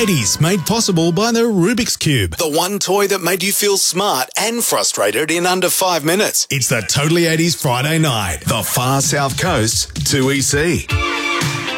80s made possible by the Rubik's Cube. The one toy that made you feel smart and frustrated in under 5 minutes. It's the Totally 80s Friday night. The far south coast 2EC.